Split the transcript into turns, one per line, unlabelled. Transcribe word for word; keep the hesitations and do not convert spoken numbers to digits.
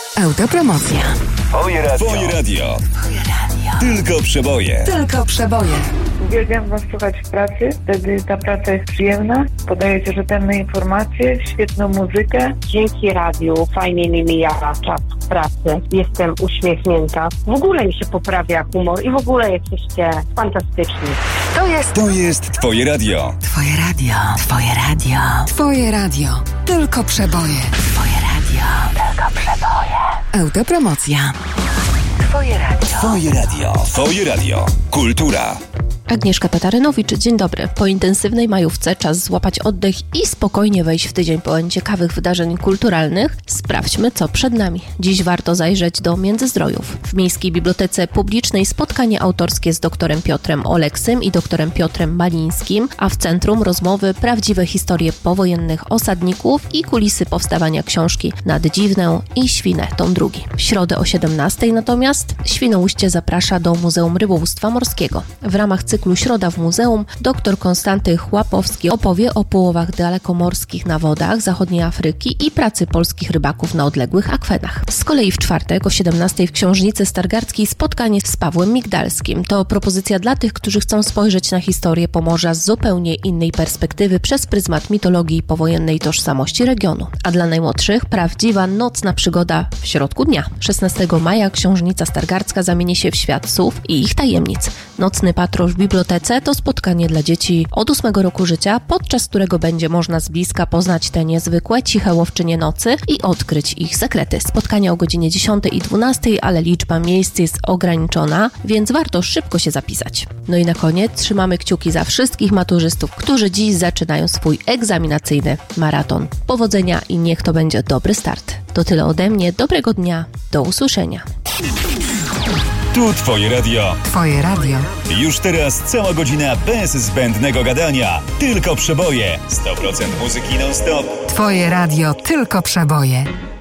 Autopromocja.
Twoje radio. Twoje radio.
Twoje radio.
Tylko przeboje.
Tylko przeboje.
Uwielbiam was słuchać w pracy, wtedy ta praca jest przyjemna, podajecie rzetelne informacje, świetną muzykę.
Dzięki radiu fajnie mi mija czas w pracy, jestem uśmiechnięta, w ogóle mi się poprawia humor i w ogóle jesteście fantastyczni.
To jest...
To jest Twoje radio.
Twoje radio. Twoje radio. Twoje radio. Tylko przeboje. Twoje radio. Tylko przeboje. Autopromocja. Twoje radio.
Twoje radio. Twoje radio. Kultura.
Agnieszka Tatarynowicz, dzień dobry. Po intensywnej majówce czas złapać oddech i spokojnie wejść w tydzień pełen ciekawych wydarzeń kulturalnych. Sprawdźmy, co przed nami. Dziś warto zajrzeć do Międzyzdrojów. W Miejskiej Bibliotece Publicznej spotkanie autorskie z doktorem Piotrem Oleksym i doktorem Piotrem Malińskim, a w centrum rozmowy prawdziwe historie powojennych osadników i kulisy powstawania książki Nad Dziwnę i Świnę, tom drugi. W środę o siedemnastej natomiast Świnoujście zaprasza do Muzeum Rybołówstwa Morskiego. W ramach cyklu Środa w Muzeum dr Konstanty Chłapowski opowie o połowach dalekomorskich na wodach zachodniej Afryki i pracy polskich rybaków na odległych akwenach. Z kolei w czwartek o siedemnastej w Książnicy Stargardzkiej spotkanie z Pawłem Migdalskim. To propozycja dla tych, którzy chcą spojrzeć na historię Pomorza z zupełnie innej perspektywy przez pryzmat mitologii i powojennej tożsamości regionu. A dla najmłodszych prawdziwa nocna przygoda w środku dnia. szesnastego maja Książnica Stargardzka zamieni się w świat słów i ich tajemnic. Nocny patrol w bibliotece to spotkanie dla dzieci od ósmego roku życia, podczas którego będzie można z bliska poznać te niezwykłe, ciche łowczynie nocy i odkryć ich sekrety. Spotkania o godzinie dziesiątej i dwunastej, ale liczba miejsc jest ograniczona, więc warto szybko się zapisać. No i na koniec trzymamy kciuki za wszystkich maturzystów, którzy dziś zaczynają swój egzaminacyjny maraton. Powodzenia i niech to będzie dobry start. To tyle ode mnie, dobrego dnia, do usłyszenia.
Tu Twoje radio.
Twoje radio.
Już teraz cała godzina bez zbędnego gadania. Tylko przeboje. sto procent muzyki non-stop.
Twoje radio. Tylko przeboje.